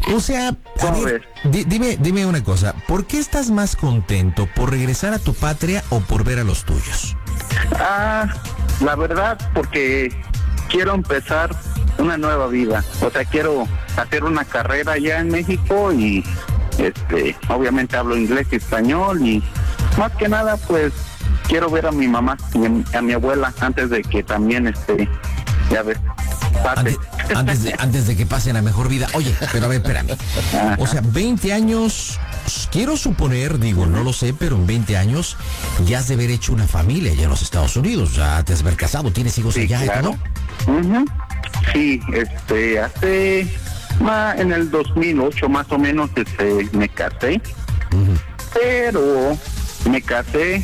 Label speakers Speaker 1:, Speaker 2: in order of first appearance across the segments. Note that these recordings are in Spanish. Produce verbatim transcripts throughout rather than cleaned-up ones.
Speaker 1: O sea, a ver, di, dime, dime una cosa, ¿por qué estás más contento? ¿Por regresar a tu patria o por ver a los tuyos?
Speaker 2: Ah, la verdad, porque quiero empezar una nueva vida. O sea, quiero hacer una carrera allá en México y, este, obviamente hablo inglés y español y más que nada, pues, quiero ver a mi mamá y a mi abuela antes de que también, este, ya ves, pase.
Speaker 1: Antes, antes, de, antes de que pasen a mejor vida. Oye, pero a ver, espérame. Ajá. O sea, veinte años, quiero suponer, digo, no lo sé, pero en veinte años ya has de haber hecho una familia allá en los Estados Unidos. Ya te has de haber casado, tienes hijos
Speaker 2: sí,
Speaker 1: allá,
Speaker 2: claro.
Speaker 1: ¿no?
Speaker 2: Uh-huh. Sí, este, hace, ma, en el dos mil ocho más o menos, este, me casé. Uh-huh. Pero me casé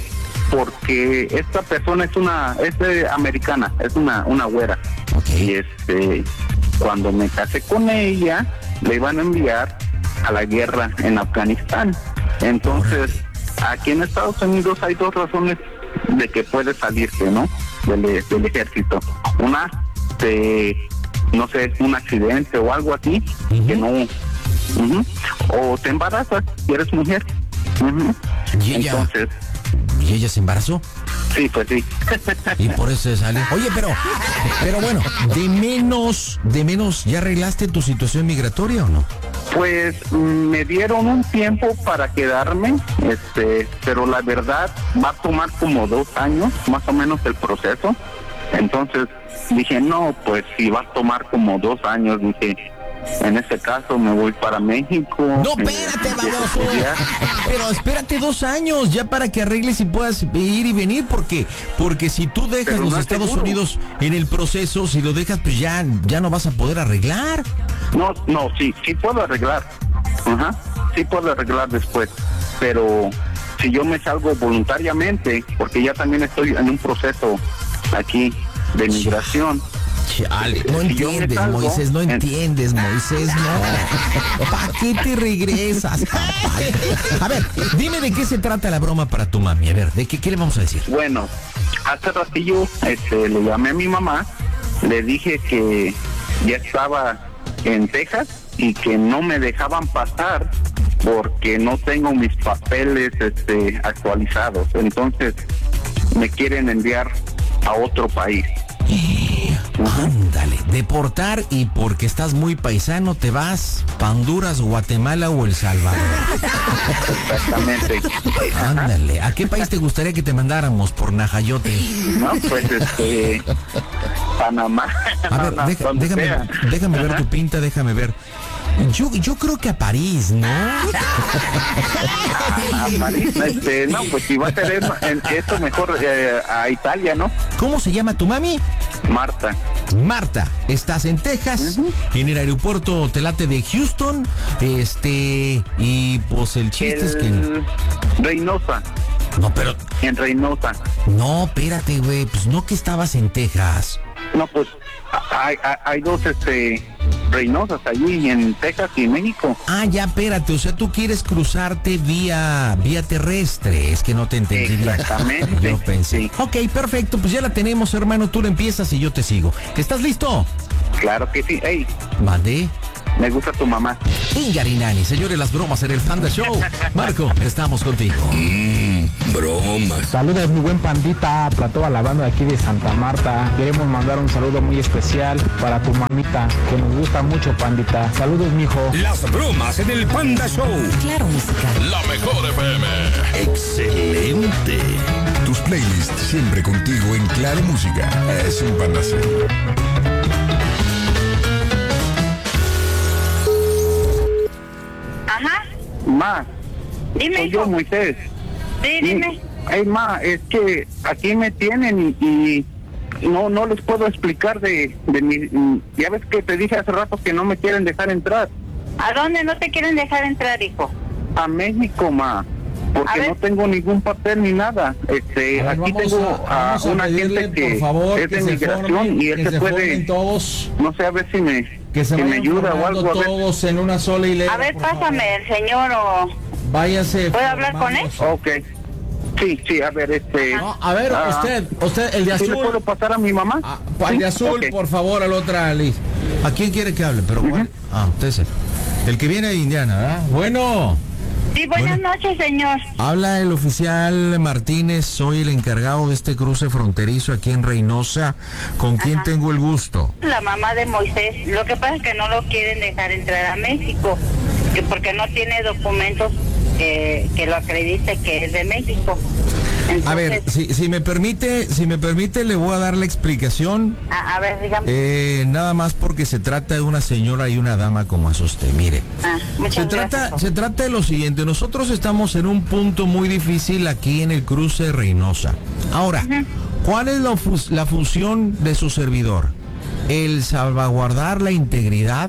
Speaker 2: porque esta persona es una, es de americana, es una, una güera. Okay. Y este, cuando me casé con ella, le iban a enviar a la guerra en Afganistán. Entonces, aquí en Estados Unidos hay dos razones de que puedes salirte, ¿no? Del, del ejército. Una, de, no sé, un accidente o algo así, uh-huh. que no, uh-huh. o te embarazas y eres mujer. Uh-huh.
Speaker 1: ¿Y ella, Entonces, ¿y ella se embarazó?
Speaker 2: Sí, pues sí.
Speaker 1: Y por eso se sale. Oye, pero, pero bueno, de menos, de menos, ¿ya arreglaste tu situación migratoria o no?
Speaker 2: Pues me dieron un tiempo para quedarme, este, pero la verdad va a tomar como dos años, más o menos el proceso. Entonces dije, no, pues si va a tomar como dos años, dije, en este caso me voy para México.
Speaker 1: No, espérate, baboso. Pero espérate dos años ya para que arregles y puedas ir y venir, porque porque si tú dejas Pero los no Estados seguro. Unidos en el proceso, si lo dejas, pues ya, ya no vas a poder arreglar.
Speaker 2: No, no, sí, sí puedo arreglar. Ajá, sí puedo arreglar después. Pero si yo me salgo voluntariamente, porque ya también estoy en un proceso aquí de migración.
Speaker 1: Chale, no entiendes, salgo, Moisés, no entiendes, Moisés, no. ¿Para qué te regresas, papá? A ver, dime de qué se trata la broma para tu mami. A ver, ¿de qué, qué le vamos a decir?
Speaker 2: Bueno, hace ratillo este, le llamé a mi mamá, le dije que ya estaba en Texas y que no me dejaban pasar porque no tengo mis papeles este, actualizados. Entonces, me quieren enviar a otro país.
Speaker 1: Ándale, deportar y porque estás muy paisano te vas pa' Honduras, Guatemala o El Salvador.
Speaker 2: Exactamente.
Speaker 1: Ándale, ¿a qué país te gustaría que te mandáramos por najayote?
Speaker 2: No, pues este, Panamá.
Speaker 1: A ver,
Speaker 2: no,
Speaker 1: deja, déjame, déjame ver tu pinta, déjame ver. Yo, yo creo que a París, ¿no?
Speaker 2: A París, este, no, pues si va a ser esto mejor eh, a Italia, ¿no?
Speaker 1: ¿Cómo se llama tu mami?
Speaker 2: Marta.
Speaker 1: Marta, estás en Texas, uh-huh. en el aeropuerto te late de Houston, este, y pues el chiste
Speaker 2: el...
Speaker 1: es que...
Speaker 2: Reynosa.
Speaker 1: No, pero...
Speaker 2: En Reynosa.
Speaker 1: No, espérate, güey, pues no que estabas en Texas.
Speaker 2: No, pues hay, hay, hay dos, este... Reynosas allí en Texas y en México.
Speaker 1: Ah, ya, espérate, o sea, tú quieres cruzarte vía vía terrestre, es que no te entendí bien.
Speaker 2: Exactamente.
Speaker 1: Yo pensé. Sí. Ok, perfecto, pues ya la tenemos, hermano, tú la empiezas y yo te sigo. ¿Estás listo?
Speaker 2: Claro que sí. Ey.
Speaker 1: Mandé.
Speaker 2: Me gusta tu mamá.
Speaker 1: Ingarinani, señores, las bromas en el Panda Show. Marco, estamos contigo.
Speaker 3: Mmm, bromas.
Speaker 4: Saludos, mi buen pandita, para toda la banda de aquí de Santa Marta. Queremos mandar un saludo muy especial para tu mamita, que nos gusta mucho, pandita. Saludos, mijo.
Speaker 3: Las bromas en el Panda Show.
Speaker 5: Claro, música.
Speaker 6: La mejor F M.
Speaker 3: Excelente.
Speaker 6: Tus playlists siempre contigo en Claro Música. Es un Panda Show.
Speaker 7: Ajá.
Speaker 2: Ma.
Speaker 7: Dime.
Speaker 2: Soy yo, Moisés.
Speaker 7: Sí, dime.
Speaker 2: Hey, ma, es que aquí me tienen y, y no no les puedo explicar de, de mi... Ya ves que te dije hace rato que no me quieren dejar entrar.
Speaker 7: ¿A dónde no te quieren dejar entrar, hijo?
Speaker 2: A México, ma. Porque no tengo ningún papel ni nada. Este, ver, aquí tengo a, a una gente que por favor, es de que migración formen, y él se, se puede...
Speaker 4: Todos.
Speaker 2: No sé, a ver si me...
Speaker 4: Que se
Speaker 2: que me ayuda o algo.
Speaker 4: Todos en una sola hilera.
Speaker 7: A ver, pásame favor. El señor o...
Speaker 4: Váyase.
Speaker 7: ¿Puedo hablar con él?
Speaker 2: Ok. Sí, sí, a ver, este...
Speaker 4: No, a ver, uh, usted, usted, el de azul...
Speaker 2: ¿Sí le puedo pasar a mi mamá?
Speaker 4: Ah, el de azul,
Speaker 2: okay.
Speaker 4: Por favor, al otra, Liz.
Speaker 1: ¿A quién quiere que hable? Pero, uh-huh. Ah, usted se... El que viene de Indiana, ¿verdad? Bueno.
Speaker 7: Sí, buenas
Speaker 1: Bueno.
Speaker 7: noches, señor.
Speaker 1: Habla el oficial Martínez, soy el encargado de este cruce fronterizo aquí en Reynosa. ¿Con quién
Speaker 7: Ajá.
Speaker 1: tengo el gusto?
Speaker 7: La mamá de Moisés. Lo que pasa es que no lo quieren dejar entrar a México, que porque no tiene documentos que, que lo acredite que es de México. Entonces,
Speaker 1: A ver, si, si me permite, si me permite, le voy a dar la explicación.
Speaker 7: a, a ver, dígame.
Speaker 1: Eh, nada más porque se trata de una señora y una dama como es usted. Mire,
Speaker 7: Ah, muchas
Speaker 1: se trata,
Speaker 7: gracias.
Speaker 1: se trata de lo siguiente. Nosotros estamos en un punto muy difícil aquí en el cruce de Reynosa. Ahora, ¿cuál es la, fu- la función de su servidor? El salvaguardar la integridad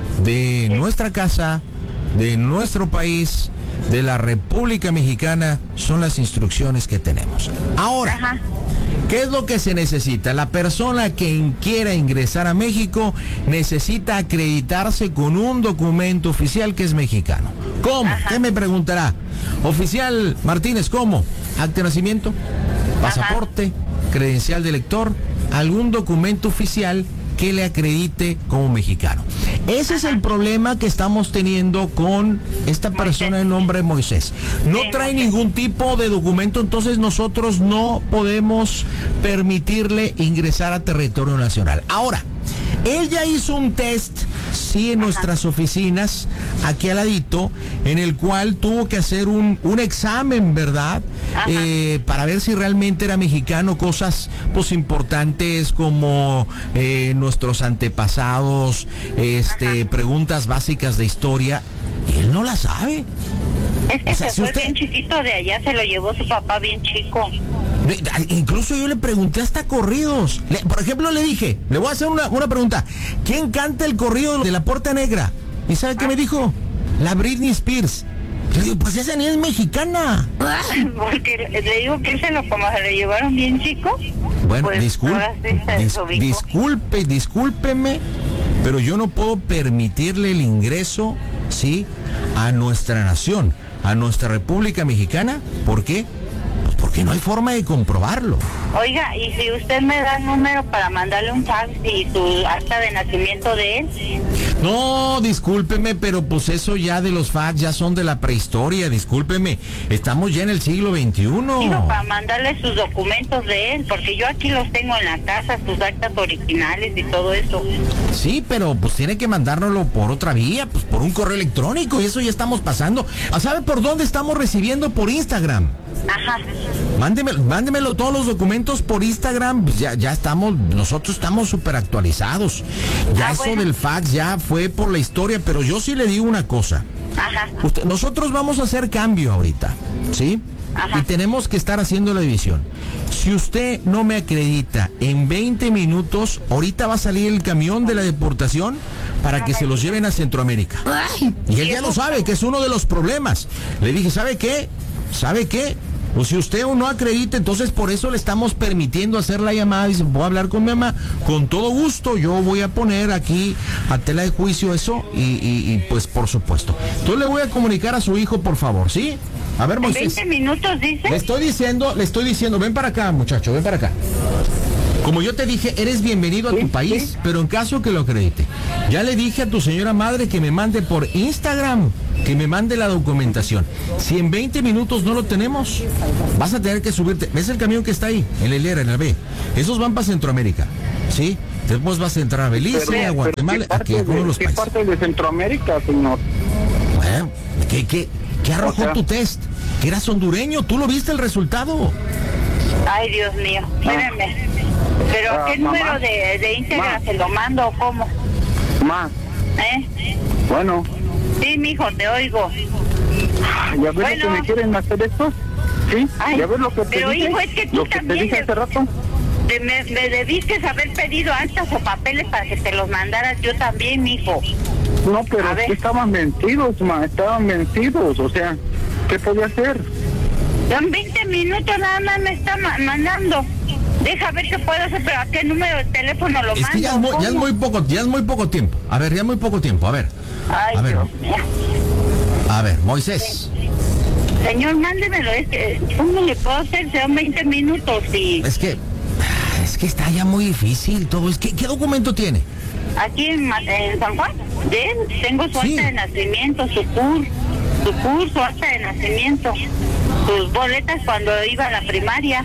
Speaker 1: de nuestra casa, de nuestro país, de la República Mexicana, son las instrucciones que tenemos. Ahora,
Speaker 7: Ajá.
Speaker 1: ¿qué es lo que se necesita? La persona que quiera ingresar a México necesita acreditarse con un documento oficial que es mexicano. ¿Cómo? ¿Qué me preguntará? Oficial Martínez, ¿cómo? Acta de nacimiento, pasaporte, credencial de elector, algún documento oficial que le acredite como mexicano. Ese es el problema que estamos teniendo con esta persona de nombre Moisés. No trae ningún tipo de documento, entonces nosotros no podemos permitirle ingresar a territorio nacional. Ahora, él ya hizo un test, sí, en nuestras oficinas, aquí al ladito, en el cual tuvo que hacer un, un examen, ¿verdad? Eh, para ver si realmente era mexicano, cosas pues importantes como eh, nuestros antepasados, este, preguntas básicas de historia, y él no la sabe.
Speaker 7: Es que
Speaker 1: o sea,
Speaker 7: se
Speaker 1: si
Speaker 7: fue
Speaker 1: usted-
Speaker 7: bien chiquito de allá, se lo llevó su papá bien chico.
Speaker 1: Ve, Incluso yo le pregunté hasta corridos. Le- por ejemplo, le dije, le voy a hacer una, una pregunta. ¿Quién canta el corrido de la Puerta Negra? ¿Y sabe qué me dijo? La Britney Spears. Yo digo, pues esa ni es mexicana.
Speaker 7: Porque le digo que se lo, como se lo llevaron bien chico.
Speaker 1: Bueno,
Speaker 7: pues,
Speaker 1: disculpe,
Speaker 7: ahora sí se
Speaker 1: dis-
Speaker 7: desubicó.
Speaker 1: disculpe, discúlpeme, pero yo no puedo permitirle el ingreso, ¿sí?, a nuestra nación, a nuestra República Mexicana. ¿Por qué? Pues porque no hay forma de comprobarlo.
Speaker 7: Oiga, y si usted me da el número para mandarle un fax y su acta de nacimiento de él.
Speaker 1: No, discúlpeme, pero pues eso ya de los fax ya son de la prehistoria, discúlpeme. Estamos ya en el siglo veintiuno.
Speaker 7: Digo, para mandarle sus documentos de él, porque yo aquí los tengo en la casa, sus actas originales y todo eso.
Speaker 1: Sí, pero pues tiene que mandárnoslo por otra vía, pues por un correo electrónico, y eso ya estamos pasando. ¿Sabe por dónde estamos recibiendo? Por Instagram.
Speaker 7: Ajá.
Speaker 1: Mándemelo, mándemelo todos los documentos por Instagram, pues ya, ya estamos, nosotros estamos súper actualizados. Ya
Speaker 7: Ah,
Speaker 1: eso
Speaker 7: bueno.
Speaker 1: del fax ya fue por la historia, pero yo sí le digo una cosa.
Speaker 7: Ajá.
Speaker 1: Usted- nosotros vamos a hacer cambio ahorita, ¿sí?
Speaker 7: Ajá.
Speaker 1: Y tenemos que estar haciendo la división. Si usted no me acredita en veinte minutos, ahorita va a salir el camión de la deportación para que se los lleven a Centroamérica. Y él ya lo sabe, que es uno de los problemas. Le dije, ¿sabe qué? ¿Sabe qué? O si usted no acredita, entonces por eso le estamos permitiendo hacer la llamada. Dice, voy a hablar con mi mamá, con todo gusto, yo voy a poner aquí a tela de juicio eso y, y- y, pues por supuesto. Entonces le voy a comunicar a su hijo, por favor, ¿sí? A ver,
Speaker 7: ¿En
Speaker 1: Moisés.
Speaker 7: veinte minutos dice?
Speaker 1: Le estoy diciendo, le estoy diciendo, ven para acá, muchacho, ven para acá. Como yo te dije, eres bienvenido a tu país, pero en caso que lo acredite. Ya le dije a tu señora madre que me mande por Instagram, que me mande la documentación. Si en veinte minutos no lo tenemos, vas a tener que subirte. ¿Ves el camión que está ahí? En la hilera, en la B. Esos van para Centroamérica, ¿sí? Después vas a entrar a Belice,
Speaker 2: Pero-
Speaker 1: a
Speaker 2: pero
Speaker 1: Guatemala,
Speaker 2: ¿qué parte
Speaker 1: aquí a uno de
Speaker 2: de-
Speaker 1: los
Speaker 2: ¿Qué
Speaker 1: países.
Speaker 2: parte de Centroamérica, señor?
Speaker 1: Bueno, ¿qué, qué, qué arrojó
Speaker 2: O sea-
Speaker 1: tu test? Que eras hondureño, ¿tú lo viste el resultado?
Speaker 7: Ay, Dios mío. Espérenme. ¿Pero
Speaker 2: Ah,
Speaker 7: qué
Speaker 2: mamá.
Speaker 7: número de, de Instagram
Speaker 2: Ma.
Speaker 7: se lo mando o cómo?
Speaker 2: Más.
Speaker 7: ¿Eh?
Speaker 2: Bueno,
Speaker 7: Sí, mijo, te oigo.
Speaker 2: ¿ya ves
Speaker 7: Bueno.
Speaker 2: lo que me quieren hacer estos? ¿Sí?
Speaker 7: Ay,
Speaker 2: ¿Ya ves lo que te
Speaker 7: pero
Speaker 2: dije?
Speaker 7: hijo, es que tú
Speaker 2: lo que
Speaker 7: también
Speaker 2: te dije
Speaker 7: te-
Speaker 2: hace rato.
Speaker 7: Te- me, me debiste haber pedido actas o papeles para que te los mandaras yo también, mijo.
Speaker 2: No, pero
Speaker 7: A
Speaker 2: es
Speaker 7: ver.
Speaker 2: que estaban vencidos, ma, estaban vencidos. O sea, ¿qué podía hacer?
Speaker 7: En veinte minutos nada más me está ma- mandando. Deja ver qué puedo hacer, pero ¿a qué número de teléfono lo
Speaker 1: Es
Speaker 7: mando?
Speaker 1: que ya es, muy, ya es
Speaker 7: ¿Cómo?
Speaker 1: muy poco, ya es muy poco tiempo. A ver, ya es muy poco tiempo. A ver,
Speaker 7: Ay,
Speaker 1: a ver,
Speaker 7: Dios mío.
Speaker 1: a ver, Moisés.
Speaker 7: Señor, mándemelo. Es que, ¿cómo le puedo hacer? Son veinte minutos y
Speaker 1: Es que, es que está ya muy difícil todo. Es que, ¿qué documento tiene?
Speaker 7: aquí en, Ma- en San Juan. De él, tengo su
Speaker 1: Sí.
Speaker 7: acta de nacimiento, su CUR, su CUR, su acta de nacimiento, sus boletas cuando iba a la primaria.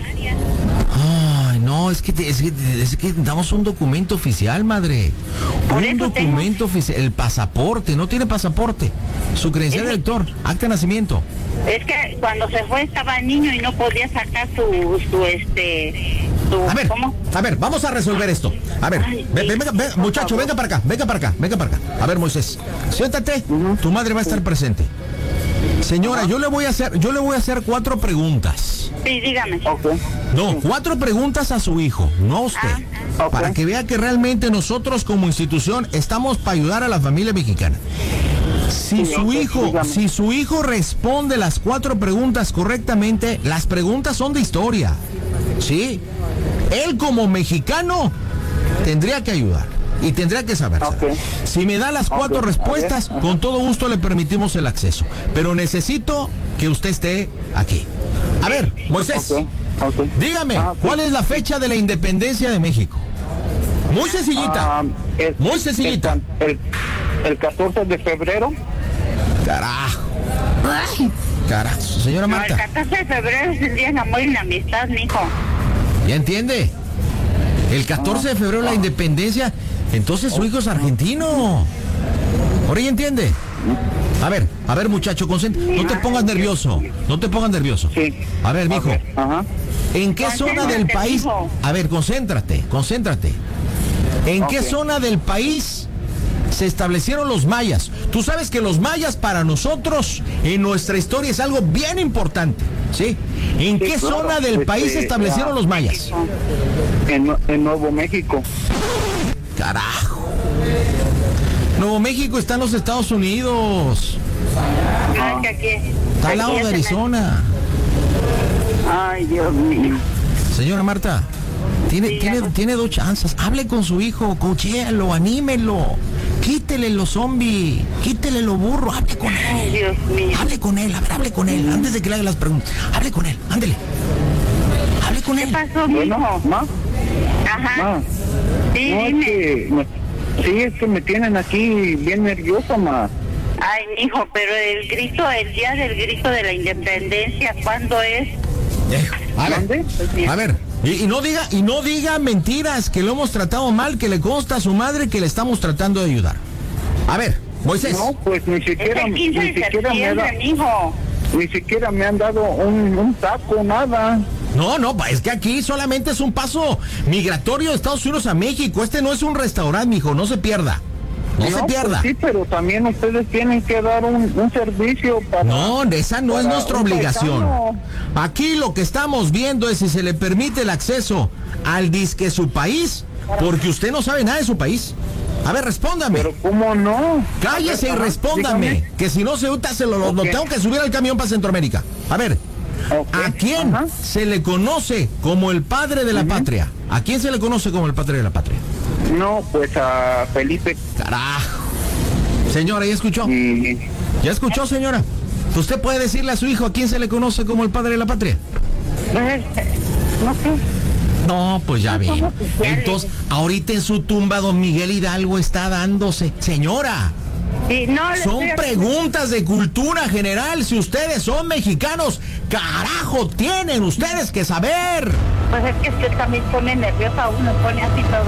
Speaker 1: Ay, no, es que, te- es que, es que damos un documento oficial, madre.
Speaker 7: Por
Speaker 1: Un
Speaker 7: eso tengo-
Speaker 1: documento oficial. El pasaporte, no tiene pasaporte. Su credencial de
Speaker 7: Es-
Speaker 1: elector, acta de nacimiento.
Speaker 7: Es que cuando se fue estaba niño y no podía sacar su, su este, su,
Speaker 1: A ver,
Speaker 7: ¿cómo?
Speaker 1: a ver, vamos a resolver esto. A ver,
Speaker 7: Ay,
Speaker 1: ve-
Speaker 7: sí,
Speaker 1: ve- venga, ve-
Speaker 7: por
Speaker 1: muchacho,
Speaker 7: favor.
Speaker 1: venga para acá, venga para acá, venga para acá. A ver, Moisés, siéntate, tu madre va a estar presente. Señora, yo le voy a hacer, yo le voy a hacer cuatro preguntas.
Speaker 7: Sí, dígame.
Speaker 2: Ok.
Speaker 1: No, cuatro preguntas a su hijo, no a usted.
Speaker 2: Ah, ok.
Speaker 1: Para que vea que realmente nosotros como institución estamos para ayudar a la familia mexicana. Si
Speaker 2: Sí,
Speaker 1: su
Speaker 2: ok,
Speaker 1: hijo,
Speaker 2: dígame.
Speaker 1: si su hijo responde las cuatro preguntas correctamente, las preguntas son de historia. ¿Sí? Él como mexicano tendría que ayudar y tendría que saber.
Speaker 2: Ok.
Speaker 1: Si me da las cuatro
Speaker 2: Ok, a
Speaker 1: respuestas,
Speaker 2: ver, ajá.
Speaker 1: con todo gusto le permitimos el acceso. Pero necesito que usted esté aquí. A ver, Moisés,
Speaker 2: Ok, ok.
Speaker 1: dígame,
Speaker 2: Ah, ok.
Speaker 1: ¿cuál es la fecha de la independencia de México? Muy sencillita.
Speaker 2: Ah, el-
Speaker 1: Muy sencillita.
Speaker 2: El, el, el catorce de febrero.
Speaker 1: Carajo. Carajo, señora
Speaker 7: No, el
Speaker 1: Marta.
Speaker 7: catorce de febrero es el día del amor y la amistad, mijo.
Speaker 1: ¿Ya entiende? El catorce de febrero la independencia, entonces su hijo es argentino. ¿Ahora ya entiende? A ver, a ver muchacho, concéntrate. No te pongas nervioso, no te pongas nervioso.
Speaker 2: Sí.
Speaker 1: A ver, mijo,
Speaker 2: Ok, Ajá.
Speaker 1: ¿en qué zona del
Speaker 7: Concéntrate,
Speaker 1: país?
Speaker 7: mijo.
Speaker 1: A ver, concéntrate, concéntrate. ¿En qué
Speaker 2: Ok.
Speaker 1: zona del país se establecieron los mayas? Tú sabes que los mayas para nosotros en nuestra historia es algo bien importante, ¿sí? ¿En
Speaker 2: Sí,
Speaker 1: qué
Speaker 2: claro.
Speaker 1: zona del
Speaker 2: Este,
Speaker 1: país se establecieron
Speaker 2: ah,
Speaker 1: los mayas?
Speaker 2: En, en Nuevo México.
Speaker 1: Carajo. Nuevo México está en los Estados Unidos.
Speaker 7: No, es que aquí.
Speaker 1: Está al
Speaker 7: aquí
Speaker 1: lado
Speaker 7: ya
Speaker 1: de
Speaker 7: se me-
Speaker 1: Arizona.
Speaker 2: Ay, Dios mío.
Speaker 1: Señora Marta, tiene,
Speaker 7: Sí,
Speaker 1: tiene,
Speaker 7: ya.
Speaker 1: tiene dos chances. Hable con su hijo, coachéalo, anímelo. Quítele los zombies, quítele lo burro, hable con
Speaker 7: Ay,
Speaker 1: él.
Speaker 7: Dios mío.
Speaker 1: Hable con él, a ver, hable con él, antes de que le haga las preguntas. Hable con él, ándele. Hable con
Speaker 7: ¿Qué
Speaker 1: él.
Speaker 7: pasó,
Speaker 2: Bueno,
Speaker 7: mijo?
Speaker 2: ma,
Speaker 7: Ajá.
Speaker 2: ma.
Speaker 7: Sí,
Speaker 2: No, es
Speaker 7: dime.
Speaker 2: que me- sí, es que me tienen aquí bien nervioso, ma.
Speaker 7: Ay, mijo, pero el grito, el día del grito de la independencia, ¿cuándo es?
Speaker 1: A ver,
Speaker 2: ¿Dónde?
Speaker 1: a ver, y, y no diga, y no diga mentiras, que lo hemos tratado mal, que le consta a su madre que le estamos tratando de ayudar. A ver, Moisés.
Speaker 2: No, pues ni
Speaker 7: Es
Speaker 2: siquiera,
Speaker 7: el
Speaker 2: ni
Speaker 7: quince de
Speaker 2: siquiera me
Speaker 7: septiembre,
Speaker 2: da,
Speaker 7: mijo.
Speaker 2: ni siquiera me han dado un, un taco, nada.
Speaker 1: No, no, pa, es que aquí solamente es un paso migratorio de Estados Unidos a México. Este no es un restaurante, mijo, no se pierda. No, se pierda.
Speaker 2: pues sí, pero también ustedes tienen que dar un, un servicio para...
Speaker 1: No, esa no es
Speaker 2: para
Speaker 1: nuestra
Speaker 2: un
Speaker 1: obligación.
Speaker 2: paisano.
Speaker 1: Aquí lo que estamos viendo es si se le permite el acceso al disque su país, porque usted no sabe nada de su país. A ver, respóndame.
Speaker 2: Pero ¿cómo no?
Speaker 1: Cállese y
Speaker 2: Ajá,
Speaker 1: respóndame,
Speaker 2: dígame.
Speaker 1: que si no se uta, se lo, lo- lo
Speaker 2: Ok.
Speaker 1: tengo que subir al camión para Centroamérica. A ver,
Speaker 2: Ok,
Speaker 1: ¿a quién
Speaker 2: ajá.
Speaker 1: se le conoce como el padre de la patria? ¿A quién se le conoce como el padre de la patria?
Speaker 2: No, pues a Felipe
Speaker 1: Carajo. Señora, ¿ya escuchó?
Speaker 2: y...
Speaker 1: ¿Ya escuchó, señora? ¿Usted puede decirle a su hijo a quién se le conoce como el padre de la patria?
Speaker 7: Pues, no sé.
Speaker 1: No, pues ya vi. Entonces, ahorita en su tumba don Miguel Hidalgo está dándose. Señora,
Speaker 7: Sí, no, le
Speaker 1: son
Speaker 7: estoy-
Speaker 1: preguntas de cultura general. Si ustedes son mexicanos, carajo, tienen ustedes que saber.
Speaker 7: Pues es que usted también pone nerviosa, uno pone así todo.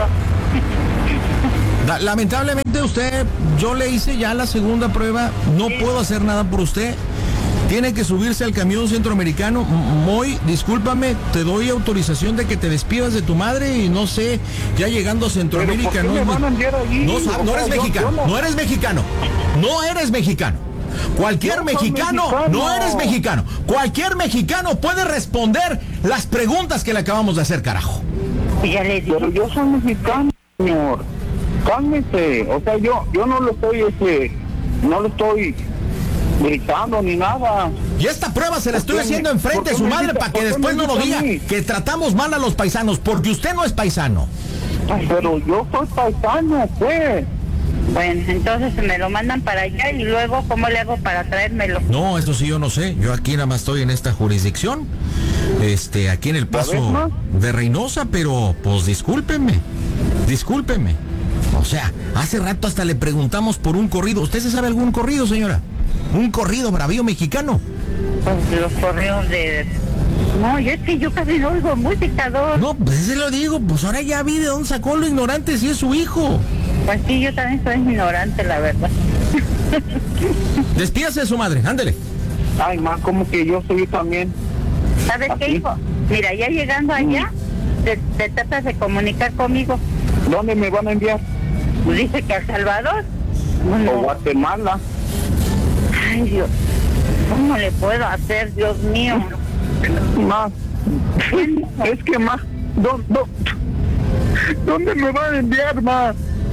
Speaker 1: La- Lamentablemente usted, yo le hice ya la segunda prueba, no puedo hacer nada por usted. Tiene que subirse al camión centroamericano. M- Moy, discúlpame, te doy autorización de que te despidas de tu madre y no sé, ya llegando a Centroamérica.
Speaker 2: ¿Pero por qué
Speaker 1: no,
Speaker 2: me van a enviar allí?
Speaker 1: no, sa- no
Speaker 2: O sea,
Speaker 1: eres
Speaker 2: yo-
Speaker 1: mexicano,
Speaker 2: yo no-
Speaker 1: no eres mexicano, no eres mexicano. Cualquier
Speaker 2: Yo soy
Speaker 1: mexicano,
Speaker 2: mexicano.
Speaker 1: no eres mexicano. Cualquier mexicano puede responder las preguntas que le acabamos de hacer, carajo.
Speaker 7: Y ya le
Speaker 2: Pero
Speaker 7: dije.
Speaker 2: yo soy mexicano, señor. Cálmese. O sea, yo yo no lo estoy, este, no lo estoy gritando ni nada.
Speaker 1: Y esta prueba se la estoy
Speaker 2: ¿Por qué
Speaker 1: haciendo
Speaker 2: me-
Speaker 1: enfrente
Speaker 2: por
Speaker 1: de
Speaker 2: qué
Speaker 1: su
Speaker 2: me
Speaker 1: madre
Speaker 2: grita-
Speaker 1: para que
Speaker 2: por qué
Speaker 1: después
Speaker 2: me
Speaker 1: no lo
Speaker 2: grita
Speaker 1: diga
Speaker 2: a mí?
Speaker 1: que tratamos mal a los paisanos, porque usted no es paisano.
Speaker 2: Pero yo soy paisano, pues.
Speaker 7: Bueno, entonces me lo mandan para allá y luego, ¿cómo le hago para traérmelo?
Speaker 1: No, eso sí yo no sé. Yo aquí nada más estoy en esta jurisdicción, este, aquí en el
Speaker 2: ¿Ya ves,
Speaker 1: paso
Speaker 2: ma?
Speaker 1: de Reynosa, pero pues discúlpenme, discúlpenme. O sea, hace rato hasta le preguntamos por un corrido. ¿Usted se sabe algún corrido, señora? ¿Un corrido bravío mexicano?
Speaker 7: Pues los correos de... No, yo es que yo casi no oigo música, dos.
Speaker 1: No, pues se lo digo, pues ahora ya vi de dónde sacó lo ignorante si es su hijo.
Speaker 7: Pues sí, yo también soy ignorante, la verdad.
Speaker 1: Despídase de su madre, ándele.
Speaker 2: Ay, ma, como que yo soy también.
Speaker 7: ¿Sabes qué,
Speaker 2: ¿Así?
Speaker 7: hijo? Mira, ya llegando allá, te, te tratas de comunicar conmigo.
Speaker 2: ¿Dónde me van a enviar?
Speaker 7: Pues dice que a El Salvador.
Speaker 2: O
Speaker 7: Bueno,
Speaker 2: Guatemala.
Speaker 7: ay, Dios, ¿cómo le puedo hacer, Dios mío?
Speaker 2: Ma, es que ma, ¿dó- dó- ¿dónde me van a enviar, ma?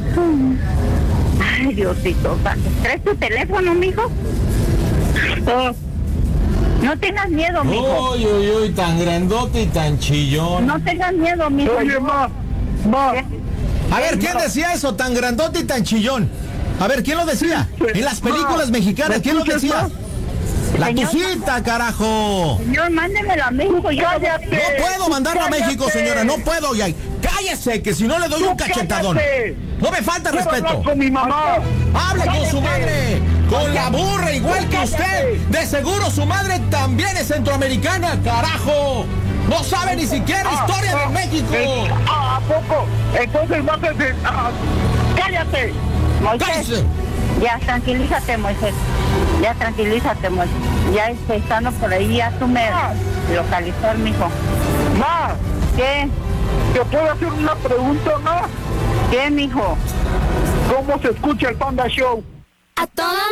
Speaker 7: Ay, Diosito, ¿traes tu teléfono, mijo?
Speaker 2: Ah,
Speaker 7: No tengas miedo, mijo.
Speaker 1: Uy, uy, uy, tan grandote y tan chillón.
Speaker 7: No tengas miedo, mijo.
Speaker 2: oye, ma, ma.
Speaker 1: A ver, ¿quién decía eso? Tan grandote y tan chillón. A ver, ¿quién lo decía? En las películas mexicanas, ¿quién lo decía? La
Speaker 7: Señor.
Speaker 1: Tucita, carajo.
Speaker 7: Señor, mándemelo a México. Yo
Speaker 2: Cállate.
Speaker 1: No puedo mandarlo a México, señora, no puedo. Ya. Cállese, que si no le doy un cachetadón.
Speaker 2: cállate.
Speaker 1: No me falta
Speaker 2: Quiero hablar
Speaker 1: respeto.
Speaker 2: con mi mamá.
Speaker 1: Hable con su
Speaker 2: Cállate.
Speaker 1: madre, con la burra igual que usted. De seguro su madre también es centroamericana, carajo. No sabe ni siquiera
Speaker 2: Ah,
Speaker 1: historia
Speaker 2: ah,
Speaker 1: de México.
Speaker 2: eh, ah, ¿a poco? Entonces vas a decir, ah, cállate.
Speaker 7: Moisés,
Speaker 1: Cállese.
Speaker 7: ya, tranquilízate, Moisés. Ya, tranquilízate, Moisés. Ya este, estando por ahí, ya tú me localizó, mijo.
Speaker 2: Ma,
Speaker 7: ¿Qué?
Speaker 2: ¿te puedo hacer una pregunta, ma?
Speaker 7: ¿Qué, mijo?
Speaker 2: ¿Cómo se escucha el Panda Show?
Speaker 5: A toda